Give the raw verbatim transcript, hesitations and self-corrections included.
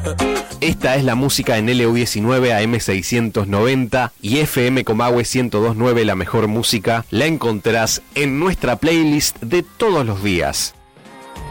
Esta es la música en L U diecinueve A M seiscientos noventa y F M Comahue ciento dos punto nueve. La mejor música la encontrás en nuestra playlist de todos los días.